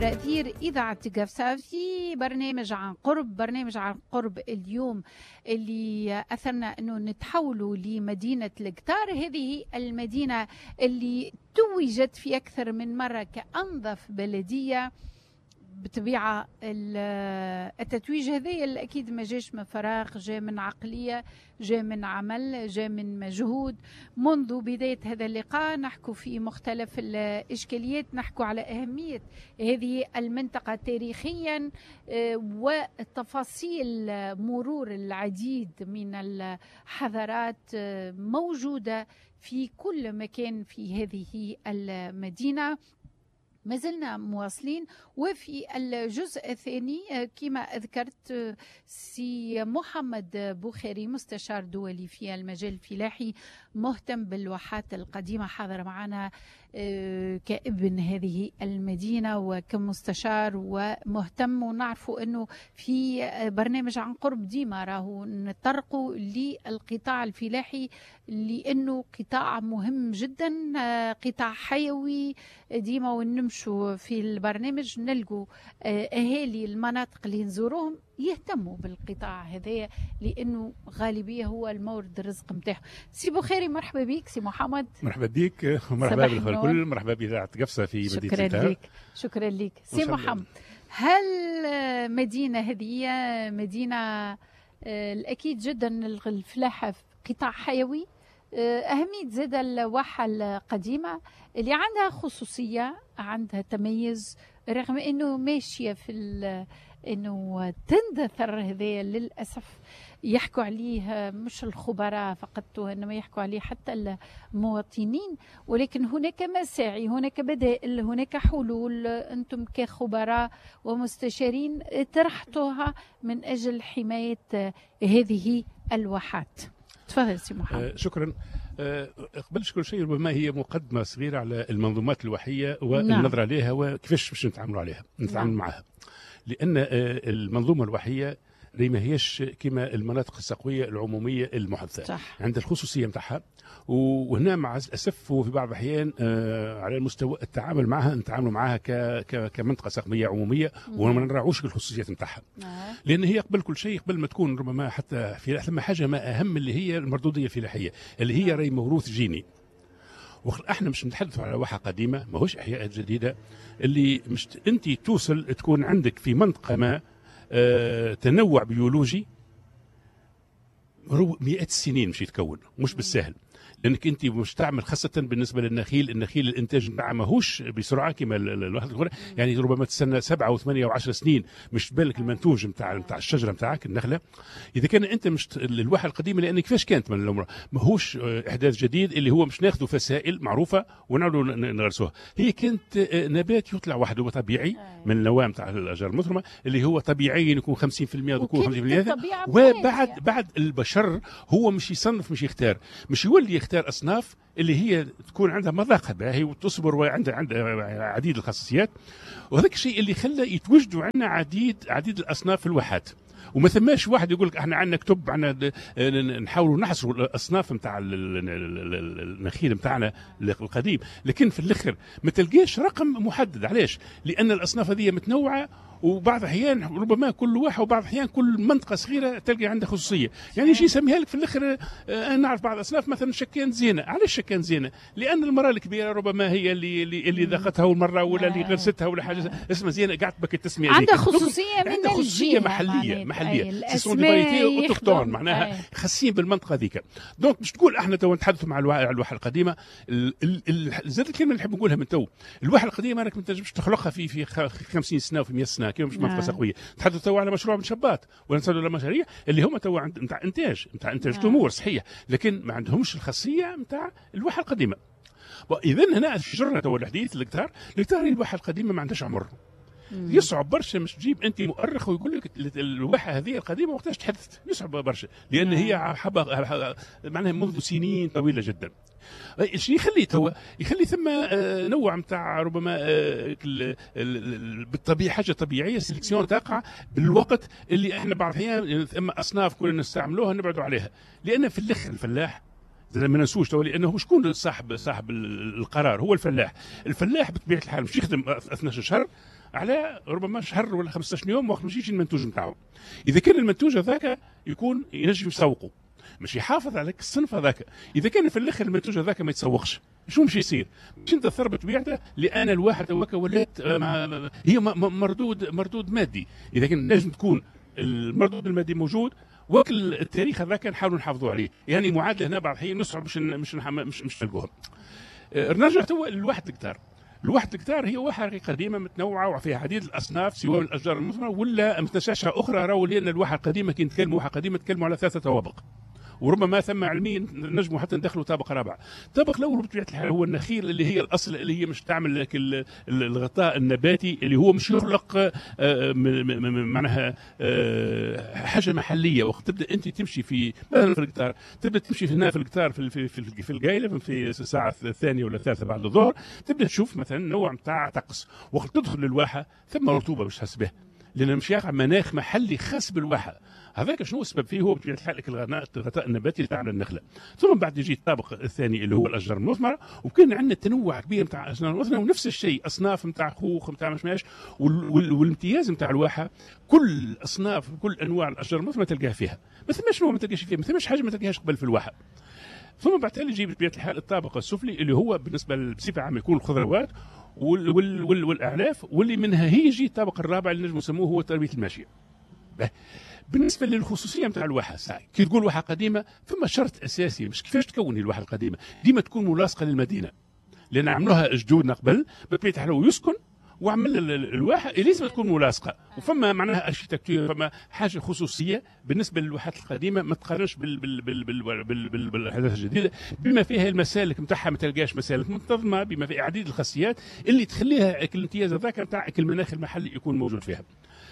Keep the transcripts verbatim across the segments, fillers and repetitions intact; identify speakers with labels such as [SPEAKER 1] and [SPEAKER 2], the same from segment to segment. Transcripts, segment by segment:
[SPEAKER 1] عبر أثير إذاعة قفصة في برنامج عن قرب. برنامج عن قرب اليوم اللي أثرنا أنه نتحولوا لمدينة القطار، هذه المدينة اللي توجت في أكثر من مرة كأنظف بلدية. بطبيعة التتويج هذا أكيد ما جاش من فراغ، جاء من عقلية، جاء من عمل، جاء من مجهود. منذ بداية هذا اللقاء نحكو في مختلف الإشكاليات، نحكو على أهمية هذه المنطقة تاريخيا وتفاصيل مرور العديد من الحضارات موجودة في كل مكان في هذه المدينة. ما زلنا مواصلين، وفي الجزء الثاني كما ذكرت سي محمد بوخاري مستشار دولي في المجال الفلاحي مهتم بالواحات القديمة، حاضر معنا كابن هذه المدينة وكمستشار ومهتم. ونعرفوا أنه في برنامج عن قرب ديما راهو نطرقوا للقطاع الفلاحي لأنه قطاع مهم جدا، قطاع حيوي ديما. ونمشوا في البرنامج نلقوا أهالي المناطق اللي نزوروهم يهتموا بالقطاع هذا لأنه غالبية هو المورد الرزق متاعه. سي بوخاري مرحبا بك. سي محمد
[SPEAKER 2] مرحبا بك، مرحبا بالكل، مرحبا بإذاعة قفصة في مدينة
[SPEAKER 1] شكرا لك. شكرا لك سي محمد. هل مدينة هذه مدينة الأكيد جدا الفلاحة قطاع حيوي، أهمية زاد الواحة القديمة اللي عندها خصوصية، عندها تميز، رغم أنه ماشية في أنه تندثر هذا للأسف. يحكوا عليه مش الخبراء فقط وإنما يحكوا عليه حتى المواطنين، ولكن هناك مساعي، هناك بدائل، هناك حلول أنتم كخبراء ومستشارين طرحتوها من أجل حماية هذه الواحات. تفضل سي محمد.
[SPEAKER 2] آه شكرا. آه قبل كل شيء ربما هي مقدمة صغيرة على المنظومات الوحية والنظرة نعم. عليها وكيفاش باش نتعاملوا عليها نتعامل نعم. معها، لأن آه المنظومة الوحية ما هيش كما المناطق السقوية العمومية المحدثة صح. عند الخصوصية متاعها، وهنا مع الأسف وفي بعض الأحيان آه على المستوى التعامل معها نتعاملوا معها كمنطقة سقوية عمومية وما نراعوش الخصوصيات متاعها، لأن هي قبل كل شيء قبل ما تكون ربما حتى في ثم حاجة ما أهم اللي هي المردودية الفلاحية اللي هي راي موروث جيني. واحنا مش نتحدثوا على واحة قديمة، ماهوش إحياءات جديدة اللي مش أنت توصل تكون عندك في منطقة ما آه تنوع بيولوجي مئات السنين مش يتكون، مش بالسهل، لانك انت مش تعمل خاصه بالنسبه للنخيل. النخيل الانتاج بتاعه ماهوش بسرعه كما الواحد الاخرى، يعني ربما تستنى سبعه وثمانيه وعشر سنين مش بالك المنتوج نتاع نتاع الشجره نتاعك النخله. اذا كان انت مش الواحه القديمه لان كيفاش كانت من الامر ماهوش احداث جديد اللي هو مش ناخذوا فسائل معروفه ونعودوا نغرسوها، هي كانت نبات يطلع وحده طبيعي من النواه نتاع الاشجار المثمره اللي هو طبيعيا يكون خمسين بالمئة ويكون خمسين بالمئة، وبعد بعد البشر هو مش يصنف مش يختار، مش يولي يختار أصناف اللي هي تكون عندها مذاق باهي وتصبر وعندها عندها عديد الخاصيات، وهذاك الشيء اللي خلى يتوجدوا عندنا عديد عديد الأصناف في الواحات. وما ثماش واحد يقول لك احنا عندنا كتب عندنا نحاولوا نحصروا الاصناف نتاع النخيل نتاعنا القديم، لكن في الاخر ما تلقاش رقم محدد. علاش؟ لان الاصناف هذه متنوعه، وبعض الاحيان ربما كل واحد وبعض الاحيان كل منطقه صغيره تلقى عندها خصوصيه، يعني يجي يسميها لك في الاخر. انا نعرف بعض الاصناف مثلا شكان زينه. علاش شكان زينه؟ لان المراه الكبيره ربما هي اللي اللي, اللي ذاقتها والمره ولا اللي غرستها ولا حاجه اسمها زينه قاعده بك التسميه
[SPEAKER 1] عندها خصوصيه من
[SPEAKER 2] عندها خصوصيه محليه محليه سيسون دي فاريتي اوتوكتون معناها خاصين بالمنطقه ذيك. دونك مش تقول احنا تو نتحدثوا مع الواحه القديمه. زاد الكلمه اللي نحب نقولها من تو، الواحه القديمه راك ما تنجمش تخلقها في في خمسين سنه وفي مئة سنه كيف مش منطقه سقويه. تحدثوا تو على مشروع من شابات ولا نتحدثوا على مشاريع اللي هم تو نتاع انتاج نتاع انتاج تمور صحيح، لكن ما عندهمش الخاصيه نتاع الواحه القديمه. واذا هنا شجرنا تو الحديث الكتار الكتار الواحه القديمه ما عندهاش عمر. يصعب برشا مش تجيب انت مؤرخ ويقول لك الواحه هذه القديمه وقتاش تحدثت، يصعب برشا لان هي حبه معناها منذ سنين طويله جدا. ايش يخلي تو يخلي ثم نوع نتاع ربما بالطبيعه حاجه طبيعيه سيليكسيون تقع بالوقت اللي احنا بعض الاحيان ثم اصناف كلنا نستعملوها نبعدوا عليها، لان في الاخر الفلاح ما ننسوش تو لانه شكون صاحب صاحب القرار هو الفلاح. الفلاح بطبيعه الحال مش يخدم اثناء الشهر على ربما شهر ولا خمسة عشر يوم وقت مش يجي المنتوج نتاعو. اذا كان المنتوج هذاك يكون ينجم يسوقه، مش يحافظ على الصنف هذاك. اذا كان في الاخر المنتوج هذاك ما يتسوقش، شو مش يصير؟ مش انت تثربت بيعته لان الواحد هوك ولات هي مردود مردود مادي. اذا كان لازم تكون المردود المادي موجود، وكل التاريخ هذاك نحاولوا نحافظوا عليه. يعني معادله هنا بعض الحين نصعب مش مش مش مش نلقوها. نرجع تو لواحد الكتار. الواحد الكتار هي واحة قديمة متنوعة وفيها عديد الأصناف سواء من الأشجار المثمرة ولا متنشأة أخرى. راهو لأن الواحة القديمة كي نتكلموا واحة قديمة نتكلموا على ثلاثة طوابق، وربما ثم علميا نجموا حتى ندخلوا طابق رابع. الطابق الاول بطبيعه الحال هو النخيل اللي هي الاصل، اللي هي مش تعمل لك الغطاء النباتي اللي هو مش يخلق معناها حاجه محليه. وقت تبدا انت تمشي في مثلا في القطار، تبدا تمشي هنا في القطار في في في, في القايله في الساعه الثانيه ولا الثالثه بعد الظهر، تبدا تشوف مثلا نوع نتاع طقس. وقت تدخل للواحه ثم رطوبه مش تحس بها، لان مش يقع مناخ محلي خاص بالواحه. هذاك شنو السبب فيه؟ هو بطبيعه الحال الغطاء النباتي تاع النخله. ثم بعد يجي الطابق الثاني اللي هو الاشجار المثمره، وكان عندنا تنوع كبير نتاع الاشجار المثمره، ونفس الشيء اصناف نتاع خوخ نتاع مشماش. والامتياز نتاع الواحه كل اصناف كل انواع الاشجار المثمره تلقاها فيها، ما ثماش نوع ما تلقاش فيها، ما ثماش حاجه ما تلقاهاش قبل في الواحه. ثم بعد تالي يجي بطبيعه الحال الطابق السفلي اللي هو بالنسبه بصفه عامه يكون الخضروات وال وال وال والاعلاف، واللي منها هي يجي الطابق الرابع اللي نجم نسموه هو تربيه الماشيه. بالنسبه للخصوصيه نتاع الواحه ساعي كي تقول واحه قديمه، ثم شرط اساسي مش كيفاش تكون الواحه القديمه، ديما تكون ملاصقه للمدينه، لان عملوها جدودنا قبل بطبيعه الحال ويسكن وعمل الواحه لازم تكون ملاصقه، وفما معناها اركيتكتور، فما حاجه خصوصيه بالنسبه للواحات القديمه ما تقارنش بال بال بال بال بال بال بالاحداث الجديده، بما فيها المسالك نتاعها ما تلقاش مسالك منتظمه، بما فيها عديد الخاصيات اللي تخليها الامتياز هذاك نتاع المناخ المحلي يكون موجود فيها.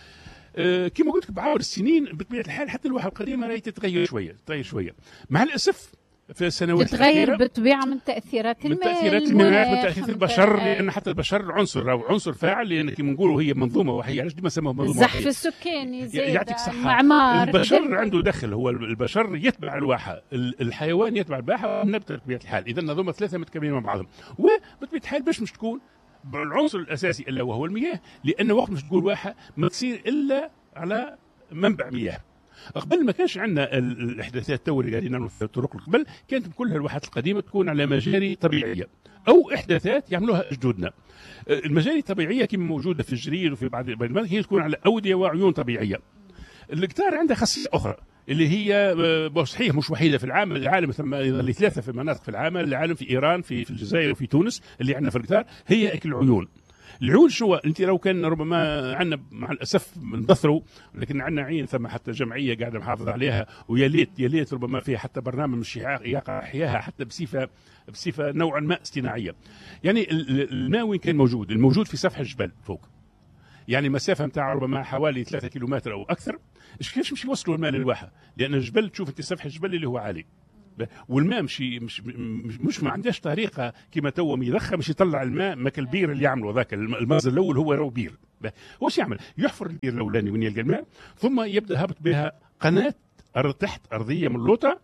[SPEAKER 2] أه كما قلت لك بعبر السنين بطبيعه الحال حتى الواحه القديمه راهي تتغير شويه تتغير شويه مع الاسف في السنوات
[SPEAKER 1] تتغير بالطبيعه من تاثيرات الماء،
[SPEAKER 2] من تاثيرات المناخ، من تاثيرات البشر، لان حتى البشر عنصر راهو عنصر فاعل، لان كما نقولوا هي منظومه وحيه. علاش ديما سموها منظومه وحيه؟
[SPEAKER 1] الزحف السكاني زاد،
[SPEAKER 2] يعطيك صحه،
[SPEAKER 1] المعمار،
[SPEAKER 2] البشر عنده دخل، هو البشر يتبع الواحه، الحيوان يتبع الباحه، والنبته بطبيعه الحال. اذا هذوما ثلاثه متكاملين مع بعضهم، وبطبيعه الحال باش مش تكون بالعنصر الاساسي الا وهو المياه، لان وقت مش تقول واحه ما تصير الا على منبع مياه. قبل ما كانش عندنا الاحداثات تو اللي قاعدين نعملوا في الطرق قبل، كانت كلها الواحات القديمه تكون على مجاري طبيعيه او احداثات يعملوها جدودنا. المجاري الطبيعيه كما موجوده في الجرير وفي بعض البلدان هي تكون على اوديه وعيون طبيعيه. القطار عنده خاصيه اخرى اللي هي صحيح مش وحيده في العالم، العالم ثم اللي ثلاثه في مناطق في العالم، العالم في ايران في, في الجزائر وفي تونس اللي عندنا في القطار هي اكل العيون. العيون شو انت لو كان ربما عندنا مع الاسف ندثروا، لكن عندنا عين ثم حتى جمعيه قاعده محافظه عليها، ويا ليت يا ليت ربما فيها حتى برنامج يقع احياها حتى بصفه بصفه نوعا ما اصطناعيه. يعني الماء وين كان موجود؟ الموجود في سفح الجبل فوق، يعني مسافه نتاع ربما حوالي ثلاثة كيلومتر او اكثر. كيفاش مش يوصلوا الماء للواحه؟ لان الجبل تشوف انت سفح الجبل اللي هو عالي، والماء مش مش مش, مش ما عندهاش طريقه كما تو يضخم مش يطلع الماء ما كالبير اللي يعملوا ذاك المصدر الاول هو رو بير. واش يعمل؟ يحفر البير الاولاني وين يلقى الماء، ثم يبدا هبط بها قناه أرض تحت ارضيه من اللوطه،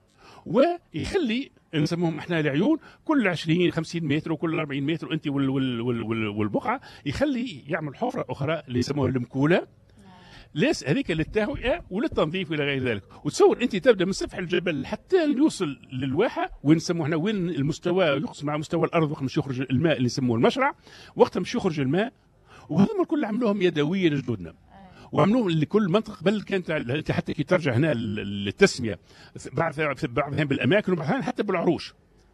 [SPEAKER 2] ويخلي نسموهم احنا العيون كل عشرين خمسين متر وكل أربعين متر انت وال وال وال والبقعه يخلي يعمل حفره اخرى اللي يسموها المكوله، ليس هذيك للتهوئه وللتنظيف والى غير ذلك. وتصور انت تبدا من سفح الجبل حتى يوصل للواحه وين نسموه احنا وين المستوى يقسم مع مستوى الارض وقت مش يخرج الماء اللي يسموه المشرع، وقت مش يخرج الماء. وهذول الكل عملوهم يدويا جدودنا، وعملوهم لكل منطقه. بل كانت حتى كي ترجع هنا للتسميه بعض بعضهم بالاماكن وبعضهم حتى بالعروش،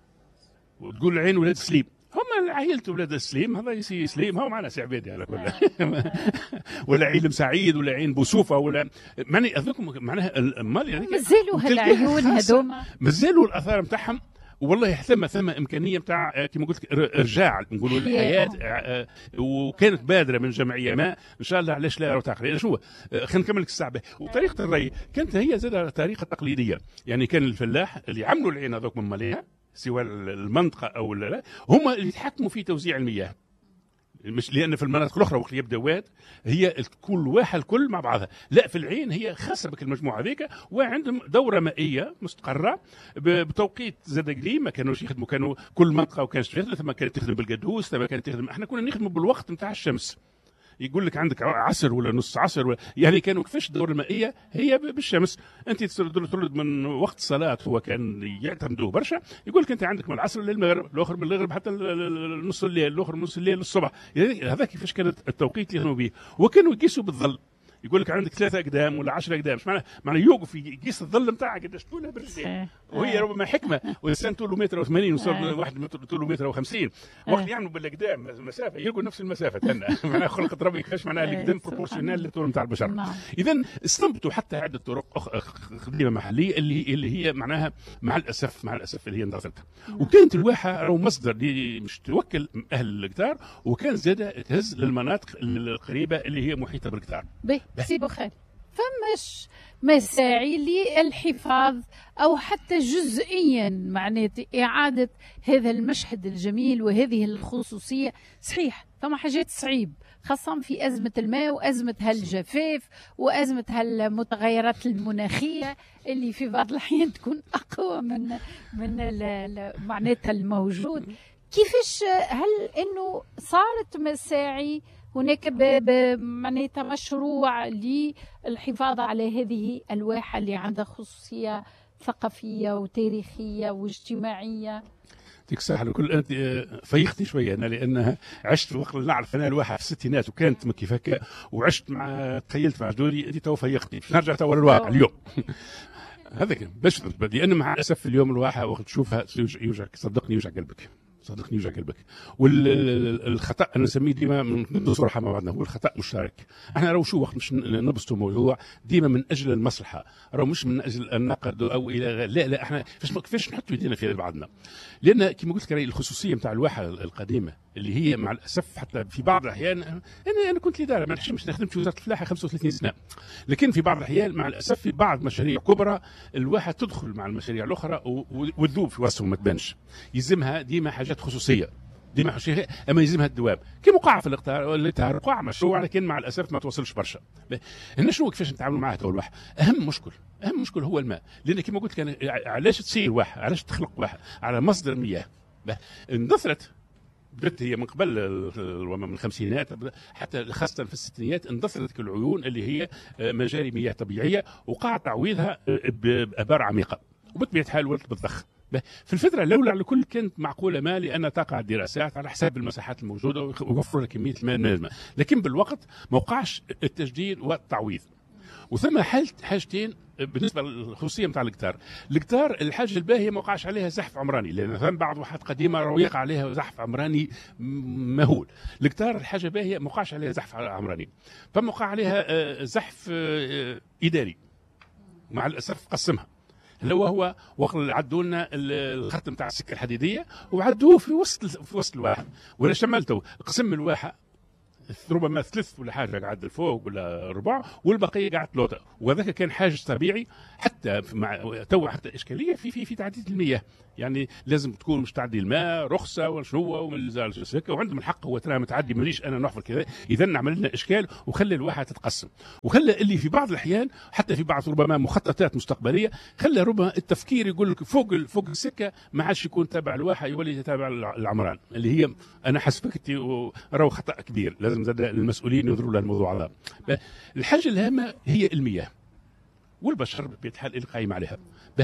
[SPEAKER 2] وتقول العين ولاد سليم، هم عائلة ولاد السليم، هذا يسي سليم هو معنا سي عبيدي على كل ولا عين مسعيد ولا عين بوسوفه ولا معني اذكركم معناها مال
[SPEAKER 1] مازالوا هالعيون هذوما
[SPEAKER 2] مازالوا الاثار نتاعهم. والله ثم ثم امكانيه نتاع كما قلت لك ارجاع نقولوا الحياه، وكانت بادره من جمعيه ما ان شاء الله علاش لا تعقل شو. خلينا نكمل لك الصعبه. وطريقه الري كانت هي زاد طريقه تقليديه، يعني كان الفلاح اللي عملوا العين هذوك من ماليها سواء المنطقه او لا هم اللي يتحكموا في توزيع المياه، مش لان في المناطق الاخرى وقت يبدا واد هي كل واحد الكل مع بعضها، لا في العين هي خاصه بك المجموعه هذيك، وعندهم دوره مائيه مستقره بتوقيت زاد قديم ما كانوش يخدموا، كانوا كل منطقه وكانت تخدم، ثم كانت تخدم بالقدوس، ثم كانت تخدم، احنا كنا نخدموا بالوقت نتاع الشمس. يقول لك عندك عصر ولا نص عصر ولا يعني كانوا كيفاش الدورة المائية هي بالشمس. أنت تولد من وقت الصلاة هو كان يعتمدوه برشا، يقول لك أنت عندك من العصر للمغرب، الآخر من المغرب حتى نص الليل، الآخر من نص الليل للصبح. يعني هذا كيفاش كانت التوقيت اللي كانوا به، وكانوا يقيسوا بالظل. يقول لك عندك ثلاثة أقدام ولا عشرة أقدام، مش معناه معناه يوقف يقيس الظل نتاعك قداش طولها برجليه، وهي ربما حكمة. والإنسان طوله متر وثمانين وصار واحد طوله متر وخمسين، وقت يعملوا بالأقدام مسافة يلقوا نفس المسافة تنا معناها خلقت ربي كيفاش معناها الأقدام بروبورشنال للطول نتاع البشر. إذا استنبطوا حتى عدة طرق قديمة محلية اللي اللي هي معناها مع الأسف مع الأسف اللي هي اندثرت. وكانت الواحة راهو مصدر اللي مش توكل أهل القطار، وكان زادة تهز للمناطق القريبة اللي هي محيطة بالقطار.
[SPEAKER 1] سي بخاري فمش مساعي للحفاظ أو حتى جزئيا معناته إعادة هذا المشهد الجميل وهذه الخصوصية. صحيح ثم حاجات صعيب خاصة في أزمة الماء وأزمة هالجفاف وأزمة هالمتغيرات المناخية اللي في بعض الأحيان تكون أقوى من من معناتها الموجود. كيفاش هل إنه صارت مساعي هناك معناتها مشروع للحفاظ على هذه الواحة اللي عندها خصوصية ثقافية وتاريخية واجتماعية؟
[SPEAKER 2] يعطيك الصحة. الكل أنت فيختي شوية أنا لأنها عشت وقت اللي نعرف أنا الواحة في الستينات وكانت من كيف هكا، وعشت مع تخيلت مع جدودي. أنت تو فيختني باش نرجع تو للواقع اليوم. هذا باش لأن مع الأسف اليوم الواحة وقت تشوفها يوجع، صدقني يوجع قلبك، صدقني يوجع قلبك. والخطا انا نسميه ديما من صراحه مع بعضنا، هو الخطا مشترك. احنا راهو شو وقت مش نبسطوا موضوع ديما من اجل المصلحه، راهو مش من اجل النقد او الى لا لا احنا كيفاش نحطوا يدينا في بعضنا. لان كما قلت لك الخصوصيه نتاع الواحه القديمه اللي هي مع الاسف حتى في بعض الاحيان انا انا كنت الاداره ما نحشمش نخدم في وزاره الفلاحه خمسة وثلاثين سنه، لكن في بعض الاحيان مع الاسف في بعض مشاريع كبرى الواحد تدخل مع المشاريع الاخرى وتذوب في وسطهم ما تبانش. يلزمها ديما حاجات خصوصيه ديما حاجات، اما يلزمها الدوام كيما وقع في الاقطار اللي وقع مشروع لكن مع الاسف ما توصلش برشا. هنا شنو كيفاش نتعاملوا معاه تو الواحد؟ اهم مشكل اهم مشكل هو الماء. لان كما قلت كان علاش تصير واحد، علاش تخلق واحد على مصدر مياه اندثرت. بدات هي من قبل من الخمسينات حتى خاصه في الستينات اندثرت العيون اللي هي مجاري مياه طبيعيه، وقع تعويضها بابار عميقه، وبطبيعه الحال ولات بتضخ. في الفتره الاولى على الكل كانت معقوله ما، لان تقع الدراسات على حساب المساحات الموجوده ويوفروا كميه الماء اللازمه، لكن بالوقت ما وقعش التجديد والتعويض. وثم حاجتين بالنسبه للخصوصيه نتاع القطار. القطار الحاجه الباهيه ما وقعش عليها زحف عمراني، لان ثم بعض واحات قديمه راهو يقع عليها زحف عمراني مهول. القطار الحاجه باهيه ما وقعش عليها زحف عمراني، فما وقع عليها زحف اداري مع الاسف قسمها. اللي هو هو وقت عدوا لنا الخط نتاع السكه الحديديه وعدوه في وسط في وسط الواحه، ولا شملته قسم الواحه ربما ثلاث ولا حاجه قاعد الفوق ولا ربع، والبقيه قاعد لوطه، وهذاك كان حاجز طبيعي. حتى مع تو حتى اشكاليه في في في تعديل المياه، يعني لازم تكون مش تعدي الماء رخصه ولا شنو ومن هكا، وعندهم الحق هو ترى متعدي ماليش انا نحفر كذا. اذا عمل لنا اشكال وخلى الواحه تتقسم، وخلى اللي في بعض الاحيان حتى في بعض ربما مخططات مستقبليه خلى ربما التفكير يقول لك فوق فوق السكه ما عادش يكون تابع الواحه، يولي تابع العمران، اللي هي انا حسبك راهو خطا كبير. لازم المسؤولين ينظروا للموضوع هذا. الحاجه الهامه هي المياه والبشر بطبيعه الحال اللي قايم عليها.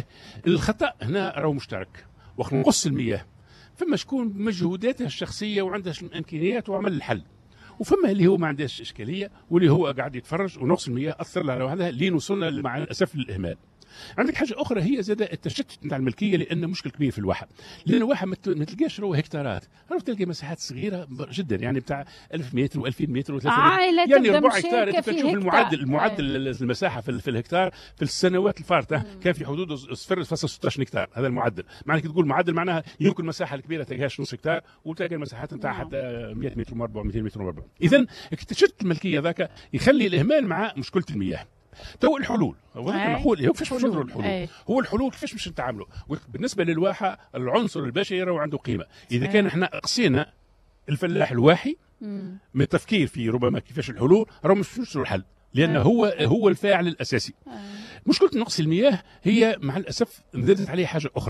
[SPEAKER 2] الخطا هنا راهو مشترك، وقت نقص المياه فما شكون بمجهوداتها الشخصيه وعندها الامكانيات وعمل الحل، وفما اللي هو ما عندهاش اشكاليه واللي هو قاعد يتفرج ونقص المياه اثر له هذا لين وصلنا مع الاسف للاهمال. عندك حاجه اخرى هي زاد التشتت نتاع الملكيه، لانه مشكل كبير في الواحه، لان الواحه ما تلقاش رو هكتارات، راهو تلقى مساحات صغيره جدا، يعني بتاع ألف متر وألفين متر و300 يعني ربع هكتار. انت تشوف المعدل المعدل المساحه في, في الهكتار في السنوات الفارطه كان في حدود صفر فاصلة ستة عشر هكتار، هذا المعدل. معناك تقول معدل معناها يمكن المساحه الكبيره تلقاهاش نص هكتار، وتلقى المساحات نتاع حتى مئة متر مربع مئتين متر مربع. اذا التشتت الملكيه ذاك يخلي الاهمال مع مشكله المياه. تو الحلول هو نقول هو كيفاش نظروا الحلول أي. هو الحلول كيفاش باش نتعاملوا بالنسبه للواحه. العنصر البشري راهو عنده قيمه. اذا كان احنا قصينا الفلاح الواحي مم. من التفكير في ربما كيفاش الحلول، راهو مش نوصلوا الحل، لان أي. هو هو الفاعل الاساسي. أي. مشكله نقص المياه هي مع الاسف زادت عليه حاجه اخرى،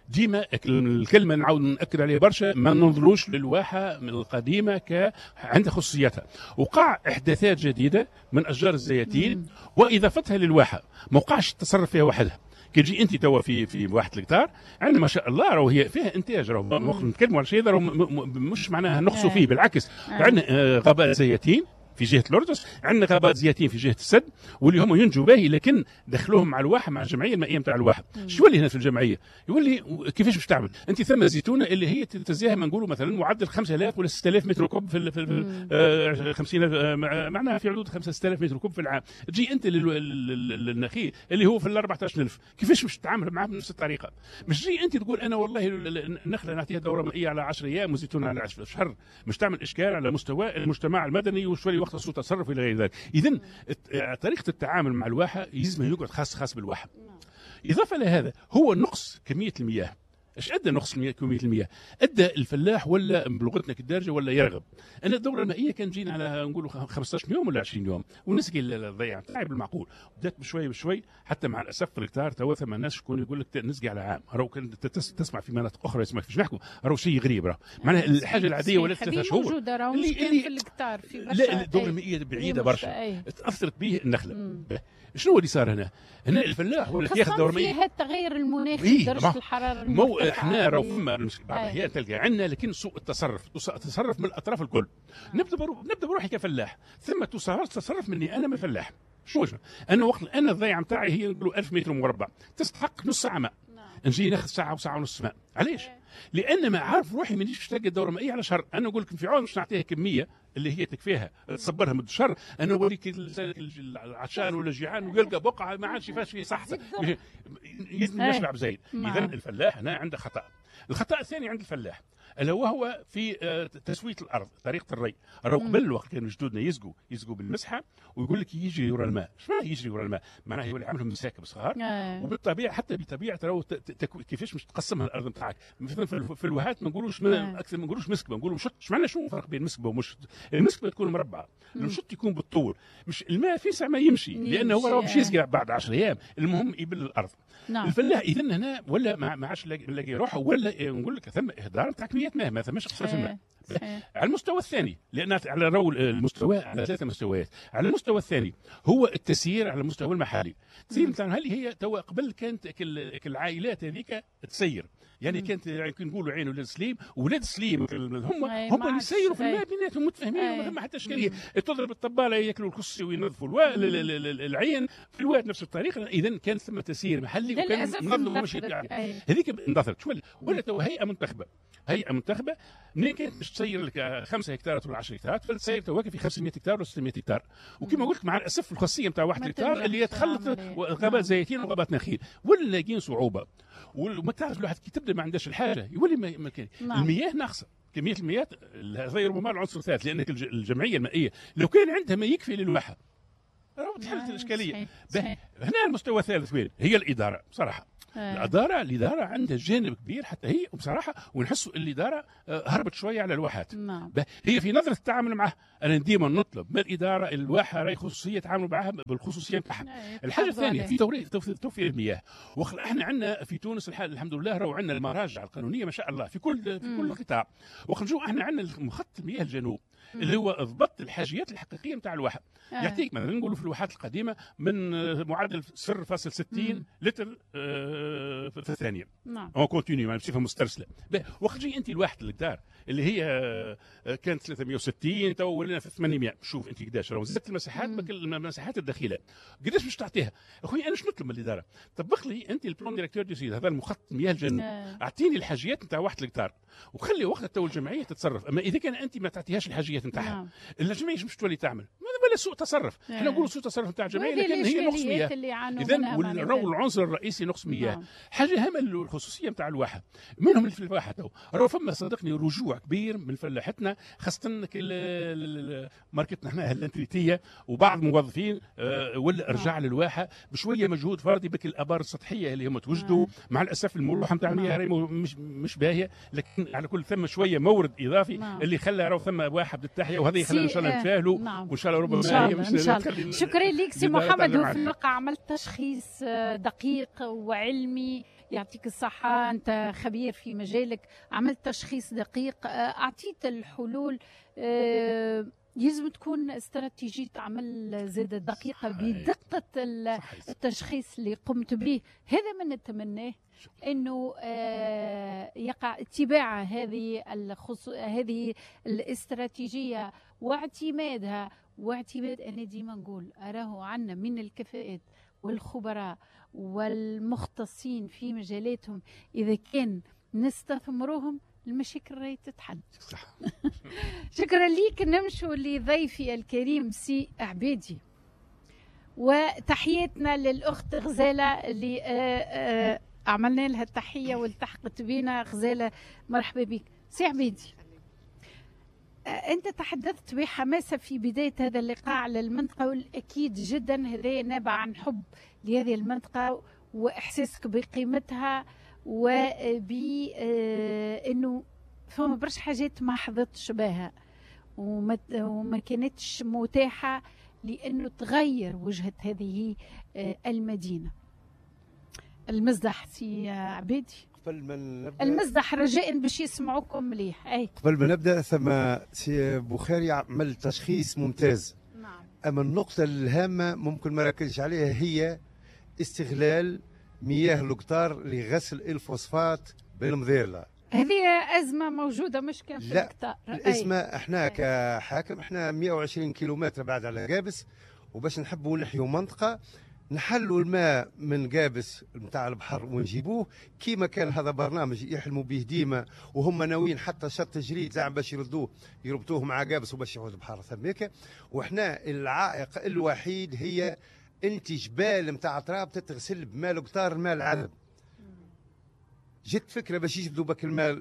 [SPEAKER 2] ديما الكلمه نعاود ناكد عليها برشا، ما ننظروش للواحه من القديمه ك عندها خصوصياتها. وقع احداثات جديده من اشجار الزيتين واضافتها للواحه، ما وقعش التصرف فيها وحدها. كي تجي انت توا في في واحد الهكتار عندنا ما شاء الله راهو هي فيها انتاج، راهو نتكلموا على شيء راهو مش معناها نقصوا فيه، بالعكس عندنا غابات زيتين في جهه الاردس، عندنا غابات زيتين في جهه السد واللي هم ينجوا باهي، لكن دخلوهم مع الواحه مع الجمعيه المائيه نتاع الواحه. شو يولي هنا في الجمعيه؟ يولي كيفاش باش تعمل؟ انت ثم زيتونه اللي هي تزيها ما نقولوا مثلا معدل خمسة آلاف ولا ستة آلاف متر كوب في ال في ال آه خمسين آه معناها في حدود خمسة ستة آلاف متر كوب في العام. تجي انت للنخيل اللي هو في ال أربعة عشر ألف، كيفاش باش تتعامل معاه بنفس الطريقه؟ مش تجي انت تقول انا والله النخله نعطيها دوره مائيه على عشرة ايام وزيتونه على عشرة شهر، مش تعمل اشكال على مستوى المجتمع المدني وشوي وقت سوء تصرف الى غير ذلك. اذا طريقه التعامل مع الواحه يلزم يقعد خاص خاص بالواحه. اضافه لهذا هو نقص كميه المياه. ايش ادى نقص كميه المياه؟ ادى الفلاح ولا بلغتنا كالدارجه ولا يرغب. انا الدوره المائيه كان جينا على نقولوا خمسة عشر يوم ولا عشرين يوم ونسقي الضيعه تاعي بالمعقول، بدات بشوي بشوي حتى مع الاسف في الكتار توا ثم ناس شكون يقول لك نسقي على عام، راهو كنت تسمع في مناطق اخرى يسمع فيش نحكوا راهو شيء غريب، راه معناها الحاجه العاديه ولا ثلاثة شهور
[SPEAKER 1] موجوده راهو اللي في الكتار في
[SPEAKER 2] لا الدوره المائيه بعيده برشا تاثرت به النخله. شنو اللي صار هنا؟ هنا الفلاح هو اللي ياخذ دور مائي.
[SPEAKER 1] فيها التغير المناخي درجه الحراره
[SPEAKER 2] مو احنا راهو فما بعض الاحيان تلقى عندنا لكن سوء التصرف، تصرف من الاطراف الكل. نبدا برو... نبدا بروحي كفلاح، ثم تصرف مني انا من فلاح. شو انا وقت انا الضيعه نتاعي هي نقولوا ألف متر مربع تستحق نص ساعه ماء، نجي ناخذ ساعه وساعه ونص ماء. علاش؟ لان ما عارف روحي مانيش باش تلقى الدوره المائيه على شهر. انا نقول لك في عون باش نعطيها كميه اللي هي تكفيها تصبرها من الشهر. انا نوريك العطشان ولا الجيعان ويلقى بقعه ما عادش فاش فيه صحته يشبع بزايد. اذا الفلاح هنا عنده خطا. الخطا الثاني عند الفلاح الا وهو في تسويه الارض، طريقه الري. راهو قبل وقت كانوا جدودنا يسقوا يسقوا بالمسحه ويقول لك يجري ورا الماء. ايش معنى يجري ورا الماء؟ معناه يولي عاملهم مساكب صغار وبالطبيعه حتى بطبيعه راهو كيفاش مش تقسمها الارض نتاعك. مثلا في الوهات ما نقولوش اكثر ما نقولوش مسكبه، نقولوا مشط. ايش معنى شنو الفرق بين مسكبه ومشط؟ المسكبه تكون مربعه، المشط يكون بالطول. مش الماء في ساعه ما يمشي لانه هو راهو باش يسقي بعد عشر ايام، المهم يبل الارض. نعم. الفلاح اذا هنا ولا ما عادش لاقي روحه ولا نقول لك ثم اهدار نتاع كميه ماء، ما ثماش قصر في الماء. على المستوى الثاني لان على رو المستوى على ثلاثه مستويات. على المستوى الثاني هو التسيير على المستوى المحلي. التسيير مثلا هل هي تو قبل كانت العائلات هذيك تسير، يعني كانت يعني نقولوا عين ولاد سليم وولاد سليم هم هم اللي يسيروا في الماء بيناتهم متفاهمين وما ثم حتى اشكاليه. تضرب الطباله ياكلوا الكسي وينظفوا العين في الواد نفس الطريقه. اذا كان ثم تسيير محلي وكان منظم وماشي هذيك اندثرت. شو ولا تو هيئه منتخبه هيئه منتخبه منين كانت باش تسير لك خمسة هكتارات ولا عشرة هكتارات فلتسير تواكب في خمسمائة هكتار ولا ستمائة هكتار. وكما قلت مع الاسف الخاصيه نتاع واحد هكتار اللي تخلط غابات زيتين وغابات نخيل ولا لاقين صعوبه. وما تعرف الواحد كي تبدا ما عندهاش الحاجه يولي ما كان المياه ناقصه. كميه المياه هذا ربما العنصر الثالث لان الجمعيه المائيه لو كان عندها ما يكفي للواحه راهو تحلت الاشكاليه. هنا المستوى الثالث وين؟ هي الاداره بصراحه. الاداره الاداره عندها جانب كبير حتى هي بصراحه ونحسوا الاداره هربت شويه على الواحات. نعم. هي في نظره التعامل معها انا ديما نطلب من الاداره الواحه راهي خصوصيه يتعاملوا معها بالخصوصيه نتاعها. الحاجه الثانيه في توفير المياه. احنا عندنا في تونس الحال الحمد لله راهو عندنا المراجع القانونيه ما شاء الله في كل في كل قطاع. وقت نجوا احنا عندنا مخط المياه الجنوب اللي هو ضبط الحاجيات الحقيقيه نتاع الواحه. آه. يعطيك مثلا نقولوا في الواحات القديمه من معدل صفر فاصلة ستين لتر آه في الثانيه. نعم. اون كونتينيو يعني بصفه مسترسله. وقت تجي انت الواحد الدار اللي هي آه كانت ثلاثمائة وستين تو ولينا في ثمانمائة. شوف انت قداش راهو زدت المساحات المساحات الداخليه قداش باش تعطيها؟ اخويا انا ايش نطلب من الاداره؟ طبق لي انت البلان ديريكتور دو سيد هذا المخطط مياه الجنوب. آه. اعطيني الحاجيات نتاع واحد الهكتار وخلي وقت تو الجمعيه تتصرف. اما اذا كان انت ما تعطيهاش الحاجيات نتاعها نعم. الجمعيه مش تولي تعمل ولا سوء تصرف. احنا نعم. نقولوا سوء تصرف نتاع الجمعيه لكن هي نقص مياه. اذا العنصر الرئيسي نقص مياه. نعم. حاجه هامه الخصوصيه نتاع الواحه منهم في الواحه تو راهو فما صدقني رجوع كبير من فلاحتنا خاصه ماركتنا احنا الانتريتيه وبعض الموظفين أه ولا ارجع للواحه بشويه مجهود فردي بك الابار السطحيه اللي هم توجدوا. نعم. مع الاسف المروحه نتاع المياه مش مش باهيه لكن على كل ثم شويه مورد اضافي. نعم. اللي خلى راهو ثم واحه بالتحيه وهذا يخلينا ان شاء الله نتفاهلوا. نعم. وان شاء الله ربما
[SPEAKER 1] إن شاء الله إن شاء الله. شكرا لك سي محمد. وفي الواقع عملت تشخيص دقيق وعلمي يعطيك الصحة، أنت خبير في مجالك، عملت تشخيص دقيق، أعطيت الحلول. يلزم تكون استراتيجية عمل زادة دقيقة بدقة التشخيص اللي قمت به. هذا ما نتمناه، انه يقع اتباع هذه الخصو... هذه الاستراتيجية واعتمادها، واعتماد انا ديما نقول اراه عنا من الكفاءات والخبراء والمختصين في مجالاتهم، اذا كان نستثمروهم المشاكل راهي تتحل. صح. شكرا ليك. نمشوا لضيفي الكريم سي عبيدي، وتحياتنا للأخت غزالة اللي آآ آآ عملنا لها التحية والتحقت بينا. غزالة مرحبا بك. سي عبيدي، أنت تحدثت بحماسة في بداية هذا اللقاء على المنطقة، والأكيد جدا هذا نابع عن حب لهذه المنطقة وإحساسك بقيمتها، وبأنه فما برشا حاجات ما حظتش بها وما, وما كانتش متاحة لأنه تغير وجهة هذه المدينة. المزدح سي عبيدي،
[SPEAKER 3] قبل ما نبدأ
[SPEAKER 1] المزدح رجاء باش يسمعوكم مليح. أي
[SPEAKER 3] قبل ما نبدأ، ثم سي بخاري عمل تشخيص ممتاز.
[SPEAKER 1] نعم.
[SPEAKER 3] أما النقطة الهامة ممكن ما ركزش عليها هي استغلال مياه القطار لغسل الفوسفات بالمذيرلة.
[SPEAKER 1] هذه أزمة موجودة مش كان في القطار.
[SPEAKER 3] الأزمة احنا كحاكم احنا مئة وعشرين كيلومتر بعد على قابس، وباش نحبوا نحيوا منطقة نحلوا الماء من قابس نتاع البحر ونجيبوه كيما كان. هذا برنامج يحلموا به ديما، وهم ناويين حتى شط جريد زعما باش يردوه يربطوه مع قابس وباش يعود البحر ثميك. واحنا العائق الوحيد هي انت جبال نتاع تراب تتغسل بماء القطار، الماء العذب. جت فكره باش يجبدوا بك الماء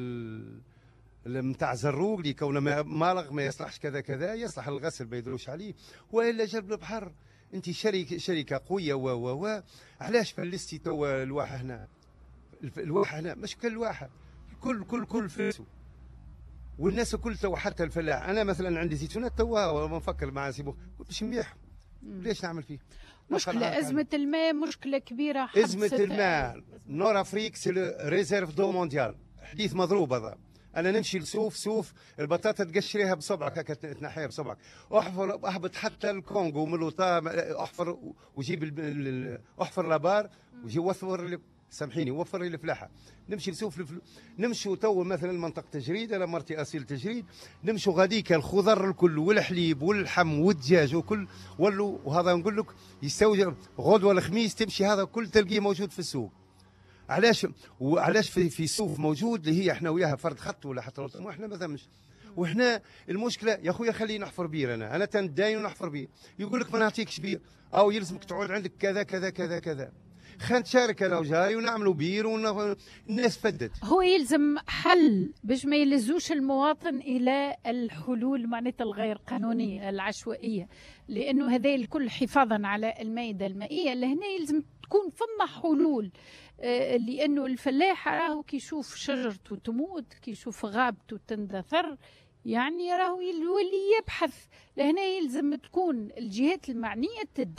[SPEAKER 3] نتاع زروق اللي كونه مالغ ما يصلحش كذا كذا، يصلح الغسل ما يدروش عليه، والا جلب البحر. انت شركه شركه قويه و و و علاش فلستي توا الواحه هنا؟ الواحه هنا مش كل الواحه، كل كل كل فلسو، والناس كل توا حتى الفلاح. انا مثلا عندي زيتونات توا بنفكر مع سيبو باش نبيعهم، ليش نعمل فيه؟
[SPEAKER 1] مشكلة أزمة الماء مشكلة كبيرة.
[SPEAKER 3] أزمة الماء نور أفريك سي لو ريزيرف دو مونديال، حديث مضروب هذا. أنا نمشي لسوف سوف البطاطا تقشريها بصبعك هكا تنحيها بصبعك، أحفر أهبط حتى الكونغو من الوطا، أحفر وجيب أحفر لابار وجي وفر، سامحيني وفر لي الفلاحة. نمشي لسوف لفل... نمشوا تو مثلا منطقة تجريد، أنا مرتي أصيل تجريد، نمشوا غاديك الخضر الكل والحليب واللحم والدجاج وكل ولو، وهذا نقول لك يستوجب غدوة الخميس تمشي هذا كل تلقيه موجود في السوق. علاش وعلاش في في السوق موجود اللي هي احنا وياها فرد خط ولا حتى احنا ما ثمش. واحنا المشكله يا خويا خليني نحفر بير، انا انا تنداين ونحفر بير، يقول لك ما نعطيكش بير او يلزمك تقعد عندك كذا كذا كذا كذا. خلينا نتشارك انا وجاري ونعملوا بير والناس فدت.
[SPEAKER 1] هو يلزم حل باش ما يلزوش المواطن الى الحلول معناتها الغير قانونيه العشوائيه، لانه هذا الكل حفاظا على المائده المائيه. لهنا يلزم تكون فما حلول، لانه الفلاح راهو كي يشوف شجرته تموت، كي يشوف غابته تندثر، يعني راهو يولي يبحث. لهنا يلزم تكون الجهات المعنيه